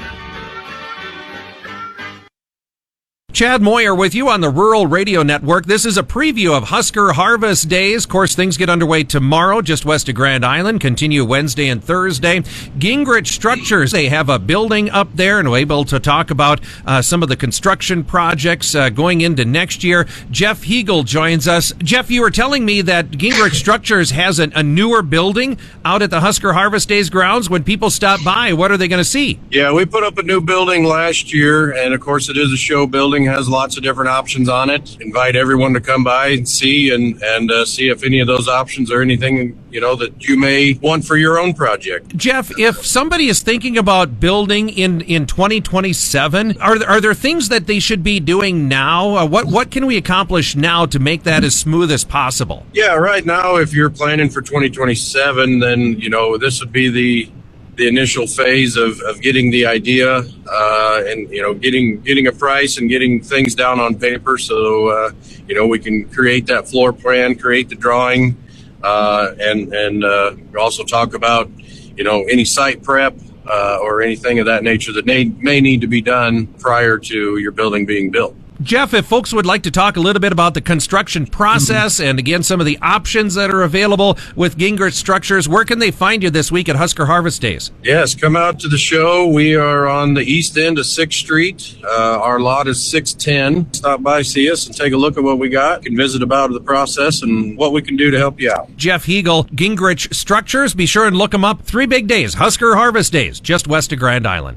Chad Moyer with you on the Rural Radio Network. This is a preview of Husker Harvest Days. Of course, things get underway tomorrow just west of Grand Island, continue Wednesday and Thursday. Gingrich Structures, they have a building up there and we're able to talk about some of the construction projects going into next year. Jeff Hegel joins us. Jeff, you were telling me that Gingrich Structures has a newer building out at the Husker Harvest Days grounds. When people stop by, what are they going to see? Yeah, we put up a new building last year, and of course it is a show building. building has lots of different options on it. Invite everyone to come by and see and see if any of those options are anything, that you may want for your own project. Jeff, if somebody is thinking about building in 2027, are there things that they should be doing now? What can we accomplish now to make that as smooth as possible? Yeah, right now, if you're planning for 2027, then, this would be the initial phase of getting the idea and getting a price and getting things down on paper so we can create that floor plan, create the drawing, and also talk about any site prep or anything of that nature that may need to be done prior to your building being built. Jeff, if folks would like to talk a little bit about the construction process and, again, some of the options that are available with Gingrich Structures, where can they find you this week at Husker Harvest Days? Yes, come out to the show. We are on the east end of 6th Street. Our lot is 610. Stop by, see us, and take a look at what we got. You can visit about the process and what we can do to help you out. Jeff Hegel, Gingrich Structures. Be sure and look them up. 3 big days, Husker Harvest Days, just west of Grand Island.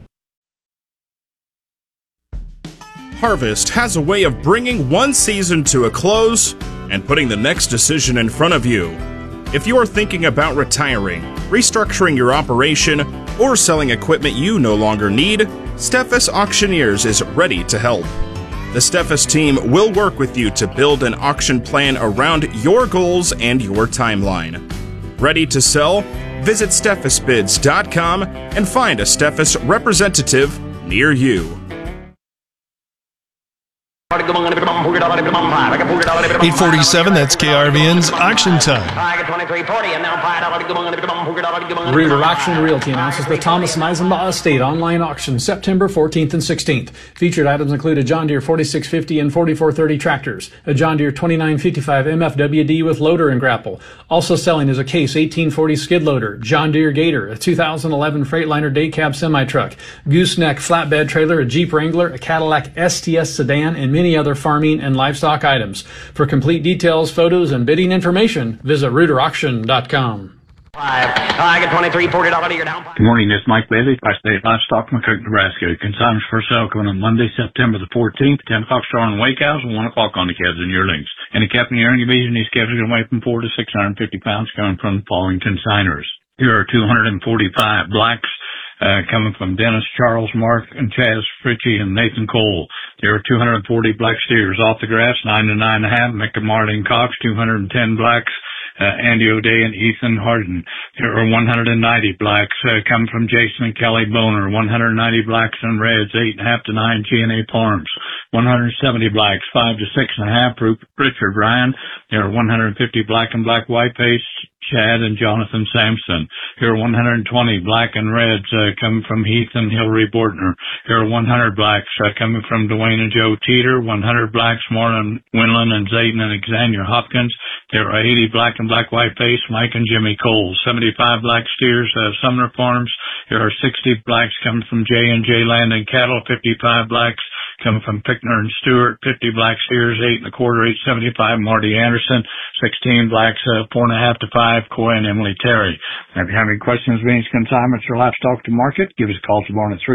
Harvest has a way of bringing one season to a close and putting the next decision in front of you. If you are thinking about retiring, restructuring your operation, or selling equipment you no longer need, Steffes Auctioneers is ready to help. The Steffes team will work with you to build an auction plan around your goals and your timeline. Ready to sell? Visit SteffesBids.com and find a Steffes representative near you. 847, that's KRVN's Auction Time. Reader Auction Realty announces the Thomas Meisenbaugh Estate online auction September 14th and 16th. Featured items include a John Deere 4650 and 4430 tractors, a John Deere 2955 MFWD with loader and grapple. Also selling is a Case 1840 skid loader, John Deere Gator, a 2011 Freightliner day cab semi-truck, gooseneck flatbed trailer, a Jeep Wrangler, a Cadillac STS sedan, and many other farming and livestock items. For complete details, photos, and bidding information, visit ReuterAuction.com. I get $23, $40 a year down. Good morning, this is Mike Bailey, Tri-State Livestock, McCook, Nebraska. Consignments for sale coming on Monday, September the 14th, 10 o'clock start on the wake house and 1 o'clock on the calves and yearlings. Any calf in the area division, these calves are going to weigh from 4 to 650 pounds coming from the following consigners. Here are 245 blacks. Coming from Dennis, Charles, Mark, and Chaz Fritchie, and Nathan Cole. There are 240 black steers off the grass, 9 to 9.5. Mick and Marlene Cox, 210 blacks. Andy O'Day and Ethan Harden. There are 190 blacks coming from Jason and Kelly Boner. 190 blacks and reds, 8.5 to 9 G&A Farms. 170 blacks, 5 to 6.5 Richard Ryan. There are 150 black and black white face, Chad and Jonathan Sampson. Here are 120 black and reds coming from Heath and Hillary Bortner. Here are 100 blacks coming from Dwayne and Joe Teeter. 100 blacks, Marlon Winland and Zayden and Xander Hopkins. There are 80 black and black white face, Mike and Jimmy Cole. 75 black steers, Sumner Farms. There are 60 blacks coming from J&J Land and Cattle. 55 blacks coming from Pickner and Stewart. 50 black steers, 8 1/4, 875 Marty Anderson. 16 blacks, 4.5 to 5 Coy and Emily Terry. Now, if you have any questions, means consignments, or livestock to market, give us a call to Barn at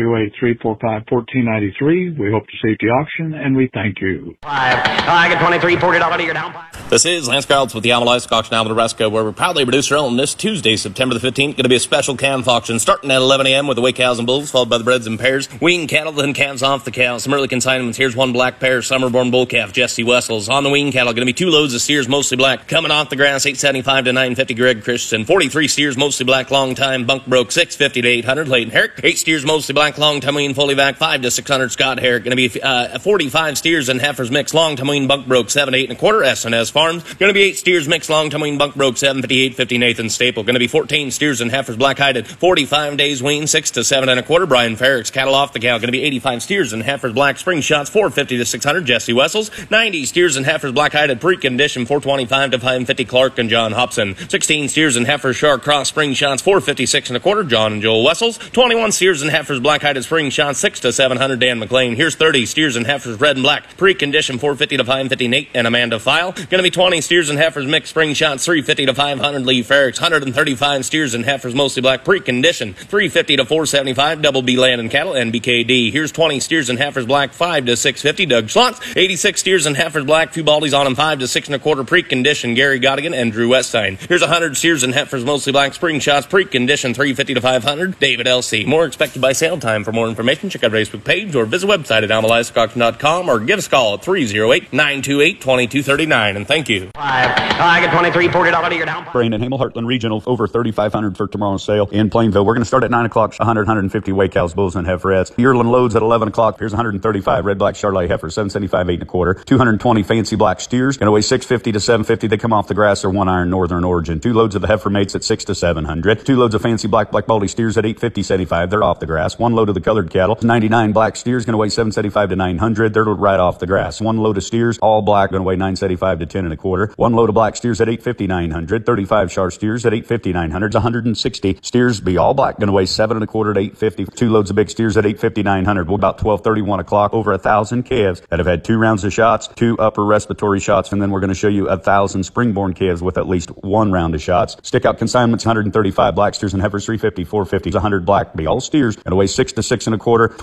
308-345-1493. We hope to see you at the auction, and we thank you. I get $23, $40 a year down. This is Lance Carlton with the Alma Livestock Auction, Alma, Nebraska, where we're proudly producer owned this Tuesday, September the 15th. Going to be a special calf auction starting at 11 a.m. with the weigh cows and bulls, followed by the breds and pairs. Wean cattle, then calves off the cows. Some early consignments. Here's one black pair, summer-born bull calf, Jesse Wessels. On the wean cattle, going to be 2 loads of steers, mostly black. Coming off the grass, 875 to 950 Greg Christensen. 43 steers, mostly black, long time. Bunk broke, 650 to 800 Leighton Herrick. 8 steers, mostly black, long time wean, fully back, 5 to 600 Scott Herrick. Going to be 45 steers and heifers mixed, long time wean, bunk broke, 7 8 1/4 S&S Farms. Going to be 8 steers mixed, long time wean, bunk broke, 758.50 Nathan Staple. Going to be 14 steers and heifers black hided, 45 days wean, 6 to 7 1/4 Brian Ferrick's cattle off the cow. Going to be 85 steers and heifers black spring shots, 450 to 600 Jesse Wessels. 90 steers and heifers black hided pre-condition, 425 to 550 Clark and John Hobson. 16 steers and heifers shark cross spring shots, 456 1/4 John and Joel Wessels. 21 steers and heifers black hided spring shots, 6 to 700 Dan McLean. Here's 30 steers and heifers red and black pre-condition, 450 to 550 Nate and Amanda File. Going to be 20 steers and heifers mixed spring shots, 350 to 500 Lee Ferricks. 135 steers and heifers mostly black pre-condition, 350 to 475 Double B Land and Cattle and BKD. Here's 20 steers and heifers black black, 5 to 650. Doug Schlotz, 86 steers and heifers black, 2 baldies on them, 5 to 6 1/4 pre-condition. Gary Godigan and Drew Weststein. Here's 100 steers and heifers mostly black, spring shots pre-condition, 350 to 500. David L.C. More expected by sale time. For more information, check out our Facebook page or visit website at almalivestockauction.com or give us a call at 308-928-2239. And thank you. I get 23, $40 to your down. Brandon Hamel, Heartland Regional, over 3,500 for tomorrow's sale in Plainville. We're going to start at 9 o'clock, 150 weight cows, bulls, and heiferettes. Yearling loads at 11 o'clock. Here's 135 red black Charolais heifers, 775, 8 1/4. 220 fancy black steers, going to weigh 650 to 750. They come off the grass. They're one iron northern origin. 2 loads of the heifer mates at 6 to 700. 2 loads of fancy black baldy steers at 850, 75. They're off the grass. 1 load of the colored cattle, 99 black steers, going to weigh 775 to 900. They're right off the grass. 1 load of steers, all black, going to weigh 975 to 10 1/4. 1 load of black steers at 850, 900. 35 char steers at 850, 900. 160 steers be all black, going to weigh 7 1/4 to 850. 2 loads of big steers at 850, 900. Well, about 12:30, 1 o'clock, over 1,000 calves that have had 2 rounds of shots, 2 upper respiratory shots, and then we're going to show you 1,000 springborn calves with at least 1 round of shots. Stick out consignments, 135 black steers and heifers, 350, 450, 100 black be all steers, going to weigh 6 to 6 1/4.